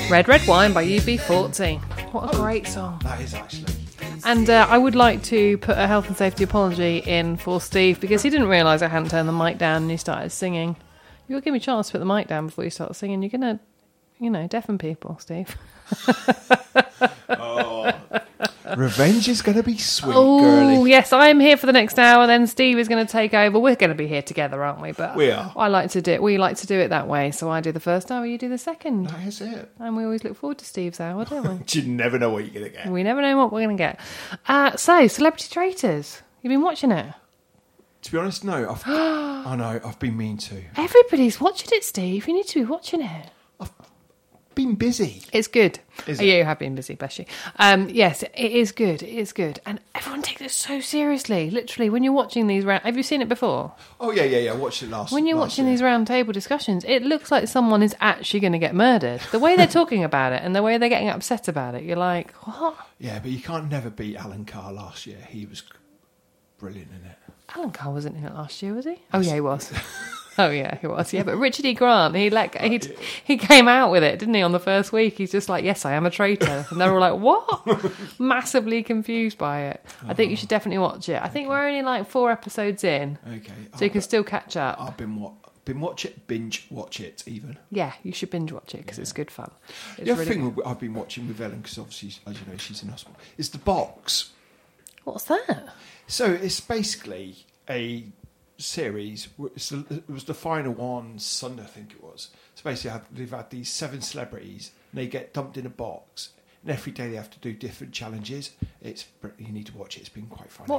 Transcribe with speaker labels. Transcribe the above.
Speaker 1: Red Red Wine by UB40. What a great song.
Speaker 2: That is actually.
Speaker 1: And I would like to put a health and safety apology in for Steve because he didn't realise I hadn't turned the mic down and he started singing. You'll give me a chance to put the mic down before you start singing. You're going to, deafen people, Steve.
Speaker 2: Oh. Revenge is going to be sweet,
Speaker 1: Oh,
Speaker 2: girly.
Speaker 1: yes, I am here for the next hour. Then Steve is going to take over. We're going to be here together, aren't we? But
Speaker 2: We are.
Speaker 1: We like to do it that way. So I do the first hour, you do the second.
Speaker 2: That is it.
Speaker 1: And we always look forward to Steve's hour, don't we?
Speaker 2: You never know what you're going to get.
Speaker 1: We never know what we're going to get. So, Celebrity Traitors. You've been watching it?
Speaker 2: To be honest, no. I know, I've been mean to.
Speaker 1: Everybody's watching it, Steve. You need to be watching it.
Speaker 2: Been busy.
Speaker 1: It's good.
Speaker 2: Is
Speaker 1: Oh,
Speaker 2: it?
Speaker 1: yeah, you have been busy, bless you. Yes, it is good. It is good. And everyone takes it so seriously. Literally, when you're watching these round... Have you seen it before?
Speaker 2: Oh, yeah. I watched it last
Speaker 1: When you're
Speaker 2: last
Speaker 1: watching
Speaker 2: year.
Speaker 1: these round table discussions, it looks like someone is actually going to get murdered. The way they're talking about it and the way they're getting upset about it, you're like, what?
Speaker 2: Yeah, but you can't never beat Alan Carr last year. He was brilliant in it.
Speaker 1: Alan Carr wasn't in it last year, was he? Oh, yeah, he was. Oh, yeah, he was. Yeah, but Richard E. Grant, he came out with it, didn't he, on the first week? He's just like, yes, I am a traitor. And they were like, what? Massively confused by it. I think you should definitely watch it. I think we're only like 4 episodes in.
Speaker 2: Okay.
Speaker 1: So you can still catch up.
Speaker 2: I've binge watch it even.
Speaker 1: Yeah, you should binge watch it because it's good fun. It's
Speaker 2: The other
Speaker 1: really
Speaker 2: thing
Speaker 1: good.
Speaker 2: I've been watching with Ellen, because obviously, as you know, she's in hospital, is The Box.
Speaker 1: What's that?
Speaker 2: So it's basically a series. It was the final one Sunday, I think it was. So basically, they've had these 7 celebrities, and they get dumped in a box, and every day they have to do different challenges. You need to watch it. It's been quite funny.